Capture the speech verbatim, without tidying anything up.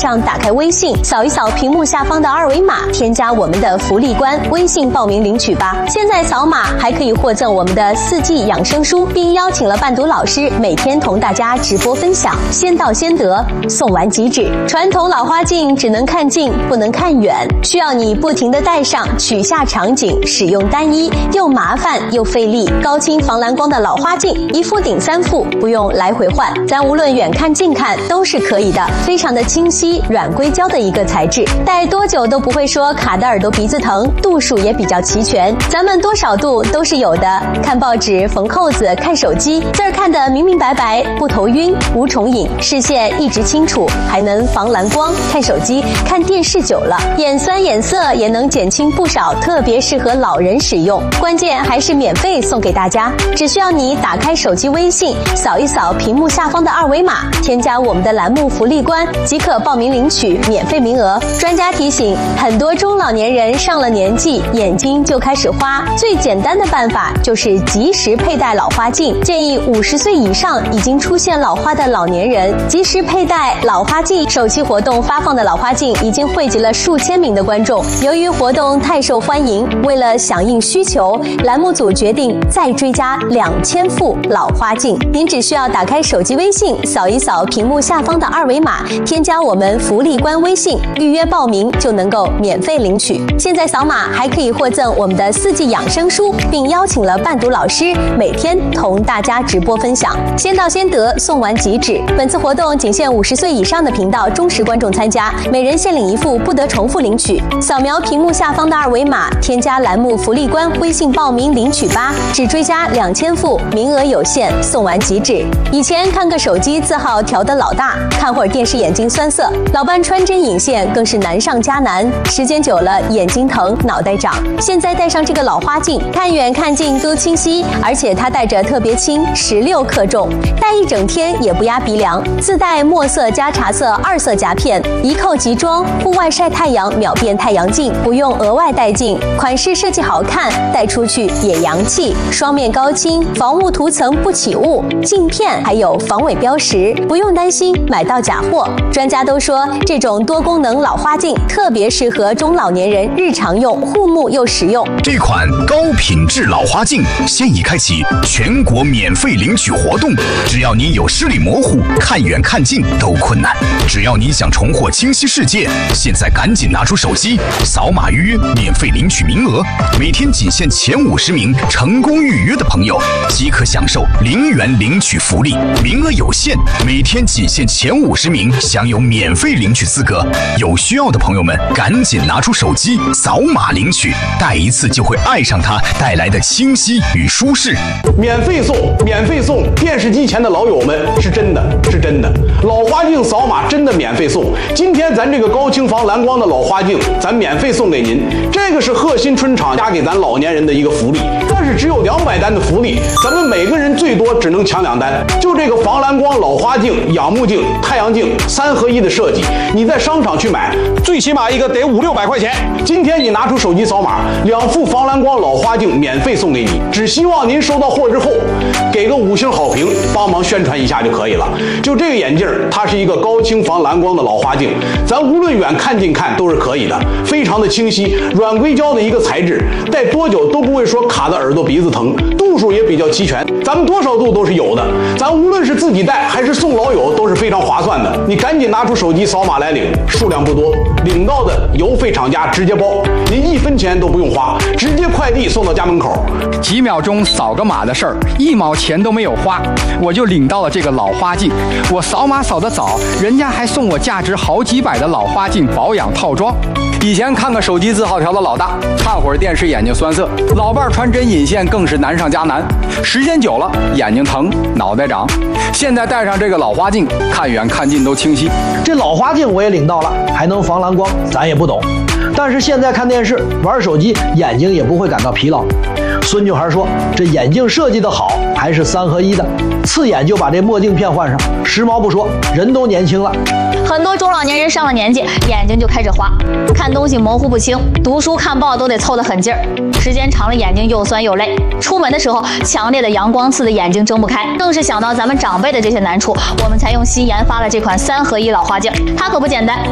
上打开微信，扫一扫屏幕下方的二维码，添加我们的福利官微信报名领取吧。现在扫码还可以获赠我们的四季养生书，并邀请了伴读老师每天同大家直播分享，先到先得，送完即止。传统老花镜只能看近不能看远，需要你不停地戴上，取下场景，使用单一，又麻烦又费力。高清防蓝光的老花镜，一副顶三副，不用来回换，咱无论远看近看都是可以的，非常的清晰，软硅胶的一个材质，戴多久都不会说卡的耳朵鼻子疼，度数也比较齐全，咱们多少度都是有的。看报纸、缝扣子、看手机，字儿看得明明白白，不头晕，无重影，视线一直清楚，还能防蓝光。看手机、看电视久了，眼酸眼涩也能减轻不少，特别适合老人使用。关键还是免费送给大家，只需要你打开手机微信，扫一扫屏幕下方的二维码，添加我们的栏目福利官，即可报名领取免费名额。专家提醒，很多中老年人上了年纪，眼睛就开始花，最简单的办法就是及时佩戴老花镜。建议五十岁以上已经出现老花的老年人及时佩戴老花镜。首期活动发放的老花镜已经汇集了数千名的观众，由于活动太受欢迎，为了响应需求，栏目组决定再追加两千副老花镜。您只需要打开手机微信，扫一扫屏幕下方的二维码，添加我们福利官微信，预约报名就能够免费领取。现在扫码还可以获赠我们的四季养生书，并邀请了伴读老师每天同大家直播分享，先到先得，送完即止。本次活动仅限五十岁以上的频道忠实观众参加，每人限领一副，不得重复领取。扫描屏幕下方的二维码，添加栏目福利官微信报名领取吧，只追加两千副，名额有限，送完即止。以前看个手机字号调得老大，看会儿电视眼睛酸涩，老伴穿针引线更是难上加难，时间久了眼睛疼，脑袋胀。现在戴上这个老花镜，看远看近都清晰，而且它戴着特别轻，十六克重，戴一整天也不压鼻梁。自带墨色加茶色二色夹片，一扣即装，户外晒太阳秒变太阳镜，不用额外带镜。款式设计好看，戴出去也洋气。双面高清，防雾涂层不起雾，镜片还有防伪标识，不用担心买到假货。专家都说，这种多功能老花镜特别适合中老年人日常用，护目又实用。 这款高品质老花镜现已开启全国免费领取活动，只要你有视力模糊，看远看近都困难，只要你想重获清晰世界，现在赶紧拿出手机，扫码预约，免费领取名额。每天仅限前五十名成功预约的朋友，即可享受零元领取福利，名额有限，每天仅限前五十名享有免费领取资格。有需要的朋友们，赶紧拿出手机，扫码领取，戴一次就会爱上它带来的清晰与舒适。 免费送，免费送！电视机前的老友们，是真的，是真的。老花镜扫码真的免费送。今天咱这个高清防蓝光的老花镜，咱免费送给您。这个是贺新春厂加给咱老年人的一个福利，但是只有两百单的福利，咱们每个人最多只能抢两单。就这个防蓝光老花镜、仰慕镜、太阳镜三合一的设计，你在商场去买，最起码一个得五六百块钱。今天你拿出手机扫码，两副防蓝光老花镜免费送给你。只希望您收到货之后，给个五星好评，帮忙宣传一下就可以了。就这个眼镜，它是一个高清防蓝光的老花镜，咱无论远看近看都是可以的，非常的清晰，软硅胶的一个材质，戴多久都不会说卡的耳朵鼻子疼，度数也比较齐全，咱们多少度都是有的，咱无论是自己戴还是送老友都是非常划算的。你赶紧拿出手机扫码来领，数量不多，领到的邮费厂家直接包，您一分钱都不用花，直接快递送到家门口， 几秒钟扫个码的事儿，一毛钱都没有花，我就领到了这个老花镜。我扫码扫得早，人家还送我价值好几百的老花镜保养套装。以前看个手机字号调的老大，看会儿电视眼睛酸涩，老伴儿穿针引线更是难上加难，时间久了眼睛疼，脑袋长。现在戴上这个老花镜，看远看近都清晰。 这老花镜我也领到了，还能防蓝光，咱也不懂。但是现在看电视、玩手机，眼睛也不会感到疲劳。孙女孩说，这眼镜设计的好，还是三合一的，刺眼就把这墨镜片换上，时髦不说，人都年轻了。 很多中老年人上了年纪，眼睛就开始花，看东西模糊不清，读书看报都得凑得很劲儿，时间长了眼睛又酸又累。出门的时候，强烈的阳光刺得眼睛睁不开，更是想到咱们长辈的这些难处，我们才用心研发了这款三合一老花镜，它可不简单。